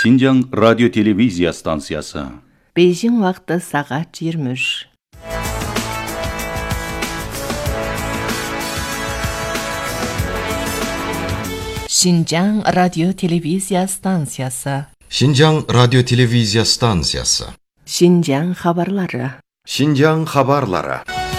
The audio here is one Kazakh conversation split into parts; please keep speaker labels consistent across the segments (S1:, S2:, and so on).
S1: Шинжаң радио-телевизия станциясы.
S2: Бейжің уақыты сағат 23. Шинжаң радио-телевизия станциясы.
S3: Шинжаң радио-телевизия станциясы.
S2: Шинжаң хабарлары.
S3: Шинжаң хабарлары.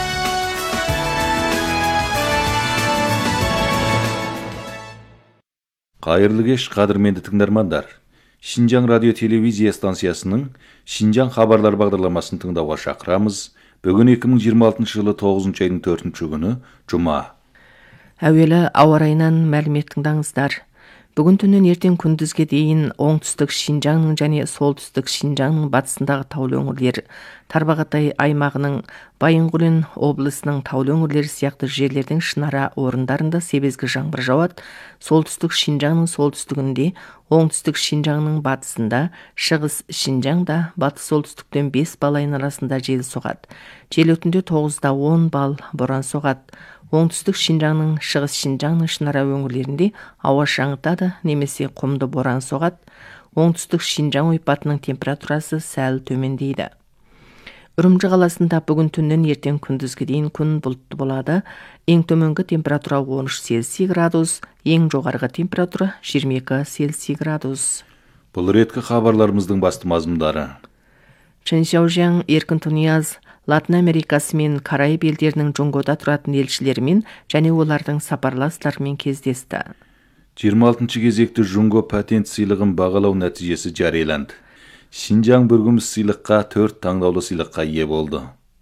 S1: Қайырлы кеш, қадірменді тыңдармандар. Шинжаң радио-телевизия станциясының Шинжаң хабарлар бағдарламасын тыңдауға шақырамыз. Бүгін 2026 жылы 9 айдың 4 күні, Жұма.
S2: Әуелі ауа райынан мәлімет тыңдаңыздар. Бүгін түннен ертең күндізге дейін оңтүстік Шинжаңның және солтүстік Шинжаңның батысындағы таулы өңірлер, Тарбағатай аймағының Байынқұлин облысының таулы өңірлері сияқты жерлердің шынара орындарында себезгі жаңбыр жауады. Солтүстік Шинжаңның солтүстігінде, оңтүстік Шинжаңның батысында, шығыс Шинжаңда батыс солтүстіктен 5 балайын арасында жел соғады. Жел өтінде 9-да 10 бал боран соғады. Оңтүстік Шинжаңның, шығыс Шинжаңның шынара өңірлерінде ауа шаңытады, немесе құмды боран соғады. Оңтүстік Шинжаң ойпатының температурасы сәл төмендейді. Үрімжі қаласында бүгін түннен ертең күндізге дейін күн бұлтты болады. Ең төменгі температура 13 Цельсий градус, ең жоғарғы температура 22 Цельсий градус.
S1: Бұл реткі хабарларымыздың басты мазмұндары.
S2: Чэньшаожяң Еркін Тунияз Латын Америкасы мен Караиб елдерінің Джунгода тұратын елшілерімен және олардың сапарластарымен кездесті.
S1: 26 кезекті Джунго патент сыйлығын бағалау нәтижесі жарияланды. Шинжаң бүргіміз сыйлыққа 4 таңдаулы сыйлыққа ие болды.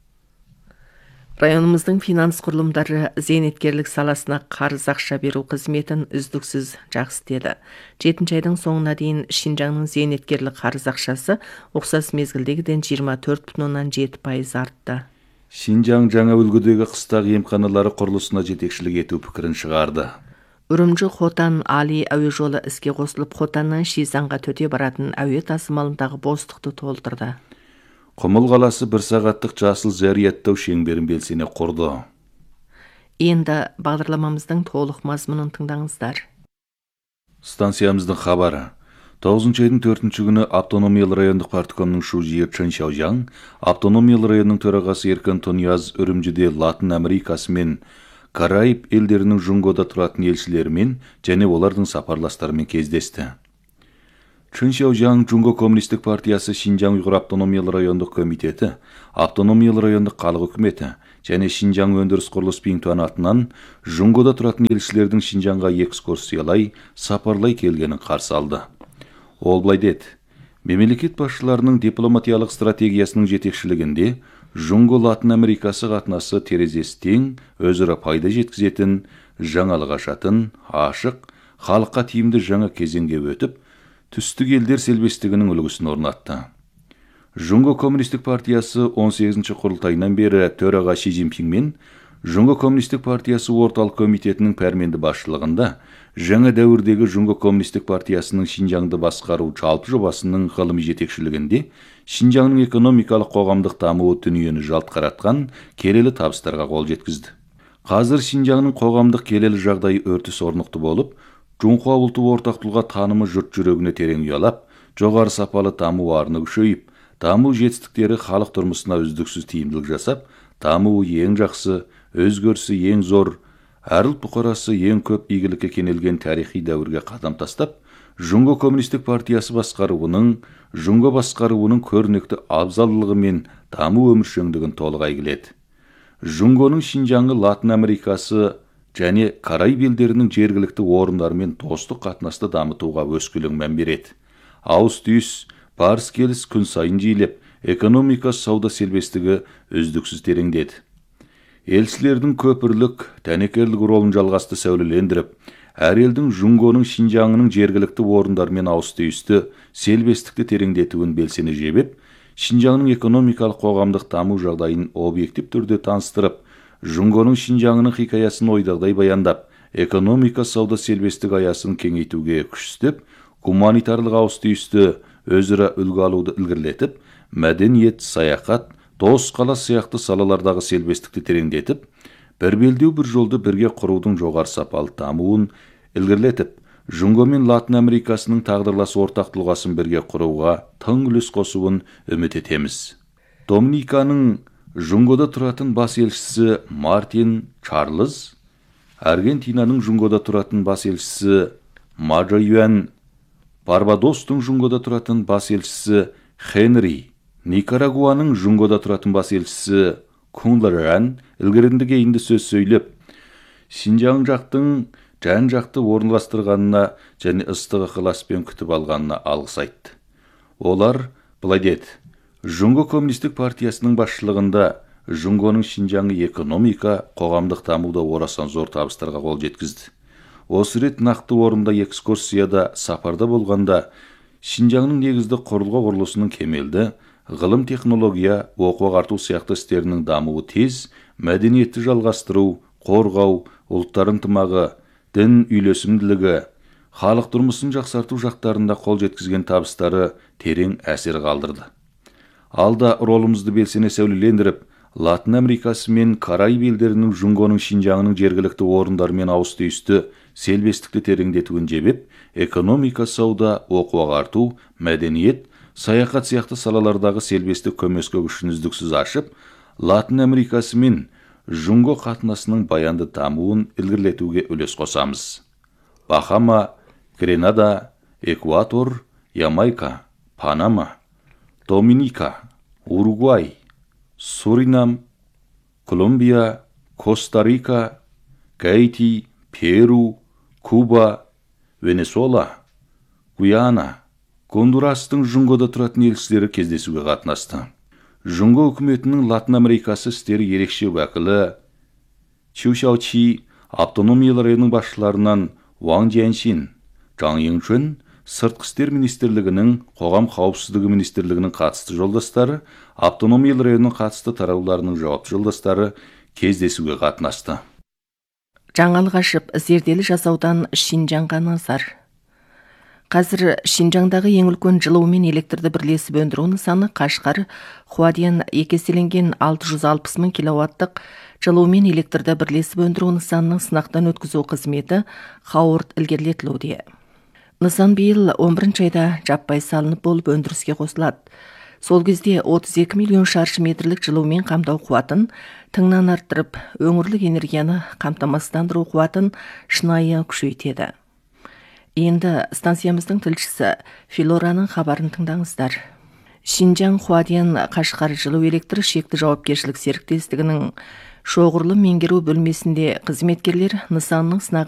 S2: Районымыздың финанс құрылымдары зейнеткерлік саласына қарыз ақша беру қызметін үздіксіз жақсы деді. 7 айдың соңына дейін Шинжаңның зейнеткерлік қарыз ақшасы ұқсас мезгілдегіден 24,7% артты.
S1: Шинжаң жаңа үлгідегі қыстақ емханалары құрылысына жетекшілік ету пікірін шығарды.
S2: Үрімжі Хотан Али әуе жолы іске қосылып, Хотаннан Шизанға төте баратын әуе тасымалындағы бостықты толтырды.
S1: Құмыл қаласы 1 сағаттық жасыл зәрияттау шеңберін белсене құрды.
S2: Енді бағдарламамыздың толық мазмұнын тыңдаңыздар.
S1: Станциямыздың хабары. 9 айдың 4 күні автономиялы райондық парткомның шужиы Чэньшаожяң, автономиялы районның төрағасы Еркін Тунияз үрімжіде Латын Америкасы мен Караиб елдерінің Джунгода тұратын елшілерімен және олардың сапарластарымен кездесті. Чэньшаожяң Джунго Коммунистік партиясы Шинжаң ұйғыр автономиялы райондық комитеті, автономиялы райондық халық үкіметі және Шинжаң өндіріс құрылыс Пиңтуан атынан Джунгода тұратын елшілердің Шинжаңға экскурсиялай, сапарлай келгенін қарсы алды. Ол былай деді: мемлекет басшыларының дипломатиялық стратегиясының жетекшілігінде Джунго Латын Америкасы қатынасы терезесі тең, өзара пайда жеткізетін, жаңалық ашатын, ашық, халыққа тиімді жаңа кезеңге өтіп, түстік елдер селбестігінің үлгісін орнатты. Джунго Коммунистік партиясы 18-ші құрылтайынан бері төраға Ши Цзиньпин мен Джунго Коммунистік партиясы орталық комитетінің пәрменді басшылығында жаңа дәуірдегі Джунго Коммунистік партиясының Шинжаңды басқару жалпы жобасының ғылыми жетекшілігінде Шинжаңның экономикалық қоғамдық дамуы дүниені жалт қаратқан келелі табыстарға қол жеткізді. Қазір Шинжаңның қоғамдық келелі жағдайы өртіс орнықты болып, Джунхуа ұлты ортақтылға танымы жұрт жүрегіне терең ұялап, жоғары сапалы даму арыны күшейіп, даму жетістіктері халық тұрмысына үздіксіз тиімділік жасап, дамуы ең жақсы, өзгерісі ең зор, әр ұлт бұқарасы ең көп игілікке кенелген тарихи дәуірге қадам тастап, Джунго Коммунистік партиясы басқаруының, Джунго басқаруының көрнекті абзалдылығы мен даму өміршеңдігін толық әйгіледі. Джунгоның Шинжаңы Латын Америкасы және Караиб елдерінің жергілікті орындарымен достық қатынасты дамытуға өскелең мән береді. Ауыс-түйіс, барыс-келіс күн сайын жиілеп, экономика сауда селбестігі үздіксіз тереңдеді. Елшілердің көпірлік, тәнекерлік ролын жалғасты сәулелендіріп, әр елдің Джунгоның Шинжаңының жергілікті орындармен ауыс-түйісті, селбестікті тереңдетуін белсене жебеп, Шинжаңның экономикалық қоғамдық даму жағдайын объектив түрде таныстырып, Джунгоның Шинжаңының хикаясын ойдағдай баяндап, экономика сауда селбестік аясын кеңейтуге күштеп, гуманитарлық ауыс-түйісті өзара үлгі алуды ілгерілетіп, мәдениет, саяхат, дос қала сияқты салалардағы селбестікті тереңдетіп, бір белдеу бір жолды бірге құрудың жоғары сапалы дамуын ілгерілетіп, Жунго мен Латын Америкасының тағдырлас ортақ тұлғасын бірге құруға тың үлес қосуын үміт етеміз. Доминиканың Жунгода тұратын бас елшісі Мартин Чарльз, Аргентинаның Жунгода тұратын бас елшісі Маджаюэн, Барбадостың Жунгода тұратын бас елшісі Хенри, Никарагуаның Жунгода тұратын бас елшісі Кунларан ілгерінді кейінді сөз сөйлеп, Шинжаң жақтың жан-жақты орынластырғанына және ыстық ықыласпен күтіп алғанына алғыс айтты. Олар былай деді: Жунго коммунистік партиясының басшылығында Жунгоның Шинжаңы экономика, қоғамдық дамуда орасан зор табыстарға қол жеткізді. Осы рет нақты орында экскурсияда сапарда болғанда Шинжаңның негізді құрылысының кемелді, ғылым технология, оқу-ағарту сияқты істерінің дамуы тез, мәдениетті жалғастыру, қорғау, ұлттар ынтымағы, дін үйлесімділігі, халық тұрмысын жақсарту жақтарында қол жеткізген табыстары терең әсер қалдырды. Алда ролымызды белсене сәулелендіріп, Латын Америкасы мен Караиб елдерінің Жунгоның Шинжаңының жергілікті орындарымен ауыс-түйісті селбестікті тереңдетуін жебеп, экономика, сауда, оқу-ағарту, мәдениет, саяхат сияқты салалардағы селбестік көмескі күшін үздіксіз ашып, Латын Америкасы мен Жунго қатынасының баянды дамуын ілгерілетуге үлес қосамыз. Бахама, Гренада, Эквадор, Ямайка, Панама, Доминика, Уругвай, Суринам, Колумбия, Коста-Рика, Гаити, Перу, Куба, Венесуэла, Гуяна, Гондурастың Жунгода тұратын елшілері кездесуге қатынасты. Жунго үкіметінің Латын Америкасы істері ерекше уәкілі Чу-Шао-Чи, автономиялы районының басшыларынан Ван Джяншин, Жаң Йың-Чжун, Сыртқы істер министрлігінің, қоғам қауіпсіздігі министрлігінің қатысты жолдастары, автономиялы районның қатысты тарауларының жауапты жолдастары кездесуге қатынасты.
S2: Жаңалық ашып, зерделі жасаудан Шинжаңға назар. Қазір Шинжаңдағы ең үлкен жылу мен электрді бірлесіп өндіру нысаны Қашқар Хуадиян екеселенген 660 мың киловаттық жылу мен электрді бірлесіп өндіру нысанының сынақтан өткізу қызметі қауырт ілгерілетілуде. Нысан биыл 11 айда жаппай салынып болып өндіріске қосылады. Сол кезде 32 миллион шаршы метрлік жылумен қамтау қуатын тыңнан арттырып, өңірлік энергияны қамтамасыздандыру қуатын шынайы күшейтеді. Енді станциямыздың тілшісі Филораның хабарын тыңдаңыздар. Шинжаң Хуадиян Қашқар жылу электр шекті жауапкершілік серіктестігінің шоғырлы меңгеру бөлмесінде қызметкерлер нысанның сынақ